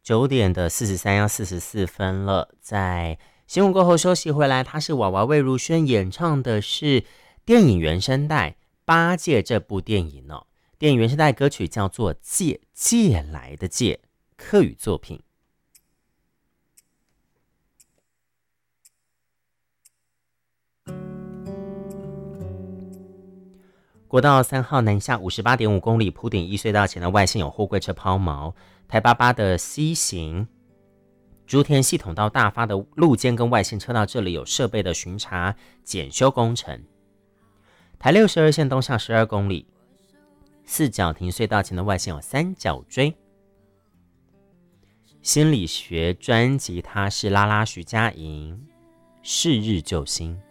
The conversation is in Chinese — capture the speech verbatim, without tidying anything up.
九点的四十三要四十四分了，在新闻过后休息回来，他是娃娃魏如萱演唱的是电影原声带《八戒》这部电影哦。电影原声带歌曲叫做《借》，借来的借，客语作品。国道三号南下五十八点五公里，埔顶一隧道前的外线有货柜车抛锚，台八八的西行竹田系统到大发的路肩跟外线车道这里有设备的巡查检修工程。台六十二线东向十二公里，四角亭隧道前的外线有三角锥。心理学专辑他是拉拉徐佳莹，是日救星。